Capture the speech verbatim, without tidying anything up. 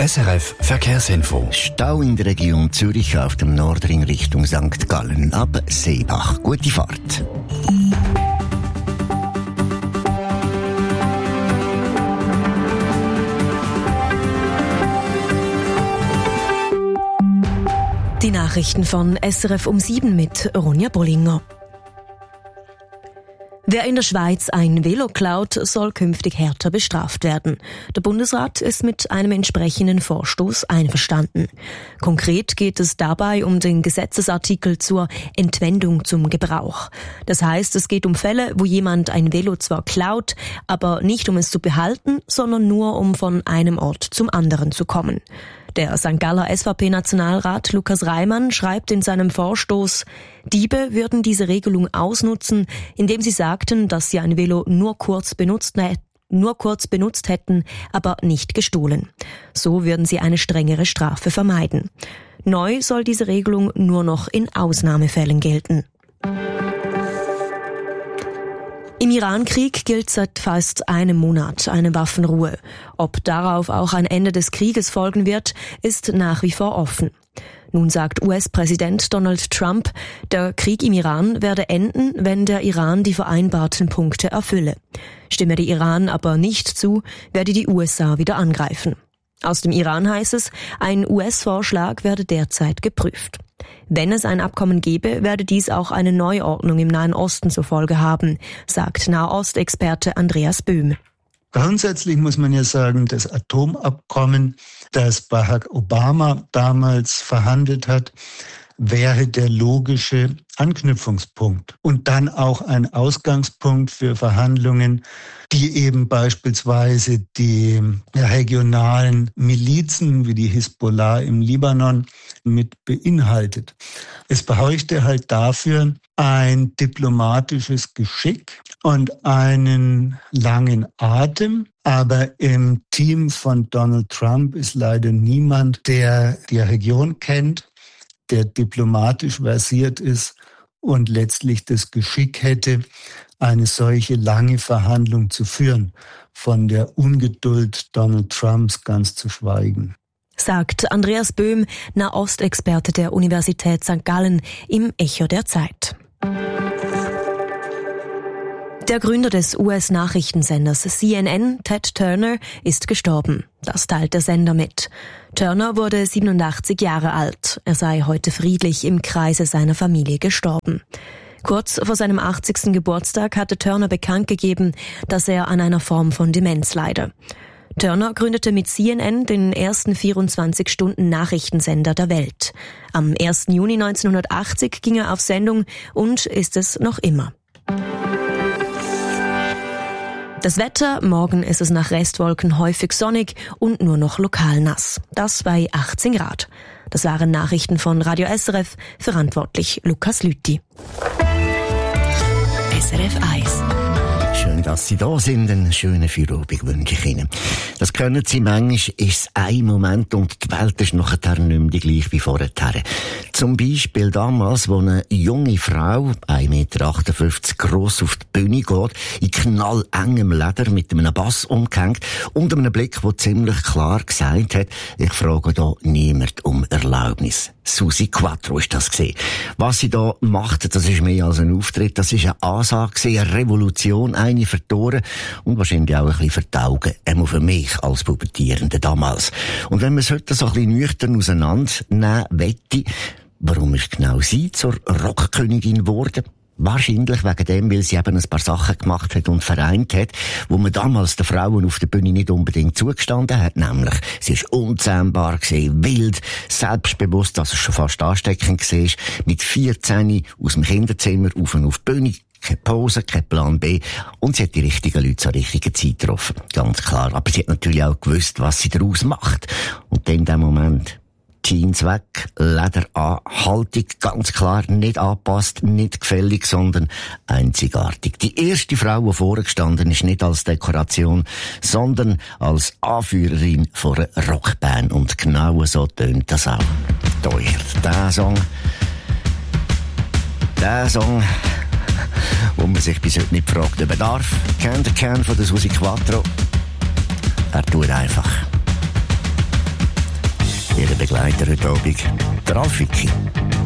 S R F Verkehrsinfo. Stau in der Region Zürich auf dem Nordring Richtung Sankt Gallen ab Seebach. Gute Fahrt. Die Nachrichten von S R F um sieben mit Ronja Bollinger. Wer in der Schweiz ein Velo klaut, soll künftig härter bestraft werden. Der Bundesrat ist mit einem entsprechenden Vorstoß einverstanden. Konkret geht es dabei um den Gesetzesartikel zur Entwendung zum Gebrauch. Das heißt, es geht um Fälle, wo jemand ein Velo zwar klaut, aber nicht um es zu behalten, sondern nur um von einem Ort zum anderen zu kommen. Der Sankt Galler S V P-Nationalrat Lukas Reimann schreibt in seinem Vorstoß, Diebe würden diese Regelung ausnutzen, indem sie sagten, dass sie ein Velo nur kurz benutzt, nur kurz benutzt hätten, aber nicht gestohlen. So würden sie eine strengere Strafe vermeiden. Neu soll diese Regelung nur noch in Ausnahmefällen gelten. Im Iran-Krieg gilt seit fast einem Monat eine Waffenruhe. Ob darauf auch ein Ende des Krieges folgen wird, ist nach wie vor offen. Nun sagt U S-Präsident Donald Trump, der Krieg im Iran werde enden, wenn der Iran die vereinbarten Punkte erfülle. Stimme der Iran aber nicht zu, werde die U S A wieder angreifen. Aus dem Iran heißt es, ein U S-Vorschlag werde derzeit geprüft. Wenn es ein Abkommen gäbe, werde dies auch eine Neuordnung im Nahen Osten zur Folge haben, sagt Nahostexperte Andreas Böhm. Grundsätzlich muss man ja sagen, das Atomabkommen, das Barack Obama damals verhandelt hat, wäre der logische Anknüpfungspunkt und dann auch ein Ausgangspunkt für Verhandlungen, die eben beispielsweise die regionalen Milizen wie die Hisbollah im Libanon mit beinhaltet. Es bräuchte halt dafür ein diplomatisches Geschick und einen langen Atem. Aber im Team von Donald Trump ist leider niemand, der die Region kennt, der diplomatisch versiert ist und letztlich das Geschick hätte, eine solche lange Verhandlung zu führen, von der Ungeduld Donald Trumps ganz zu schweigen. Sagt Andreas Böhm, Nahostexperte der Universität Sankt Gallen im Echo der Zeit. Der Gründer des U S-Nachrichtensenders C N N, Ted Turner, ist gestorben. Das teilt der Sender mit. Turner wurde siebenundachtzig Jahre alt. Er sei heute friedlich im Kreise seiner Familie gestorben. Kurz vor seinem achtzigsten Geburtstag hatte Turner bekannt gegeben, dass er an einer Form von Demenz leide. Turner gründete mit C N N den ersten vierundzwanzig-Stunden-Nachrichtensender der Welt. Am ersten Juni neunzehnhundertachtzig ging er auf Sendung und ist es noch immer. Das Wetter, morgen ist es nach Restwolken häufig sonnig und nur noch lokal nass. Das bei achtzehn Grad. Das waren Nachrichten von Radio S R F, verantwortlich Lukas Lüthi. S R F eins. Schön, dass Sie da sind. Einen schönen Feierabend wünsche ich Ihnen. Das können Sie manchmal, ist es ein Moment und die Welt ist nachher nicht mehr die gleich wie vorher. Zum Beispiel damals, wo eine junge Frau, ein Meter achtundfünfzig gross, auf die Bühne geht, in knallengem Leder mit einem Bass umgehängt und einem Blick, der ziemlich klar gesagt hat, ich frage da niemand um Erlaubnis. Susi Quattro ist das gesehen. Was sie da macht, das ist mehr als ein Auftritt, das ist eine Ansage, eine Revolution, eine für die Ohren und wahrscheinlich auch ein bisschen für die Augen, einmal für mich als Pubertierende damals. Und wenn man es heute so ein bisschen nüchtern auseinandernehmen wette, warum ist genau sie zur Rockkönigin geworden? Wahrscheinlich wegen dem, weil sie eben ein paar Sachen gemacht hat und vereint hat, wo man damals den Frauen auf der Bühne nicht unbedingt zugestanden hat. Nämlich, sie ist unzähmbar gewesen, wild, selbstbewusst, dass es schon fast ansteckend war, mit vierzehn aus dem Kinderzimmer auf und auf die Bühne. Keine Pause, kein Plan B. Und sie hat die richtigen Leute zur richtigen Zeit getroffen. Ganz klar. Aber sie hat natürlich auch gewusst, was sie daraus macht. Und in dem Moment, Jeans weg, Leder an, Haltung ganz klar nicht angepasst, nicht gefällig, sondern einzigartig. Die erste Frau, die vorgestanden ist, nicht als Dekoration, sondern als Anführerin von einer Rockband. Und genau so tönt das auch. Teuer. Der Song, der Song, wo man sich bis heute nicht fragt, ob er darf. Can the Can von der Susi Quattro. Er tut einfach. Projektleiter heute Abend, der Ralf Wicki.